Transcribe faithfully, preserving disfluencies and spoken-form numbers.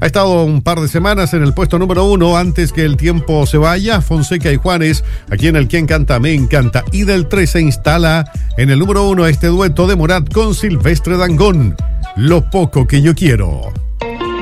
Ha estado un par de semanas en el puesto número uno antes que el tiempo se vaya. Fonseca y Juanes, aquí en el Quien Canta Me Encanta. Y del tres se instala en el número uno este dueto de Morat con Silvestre Dangond, Lo Poco Que Yo Quiero.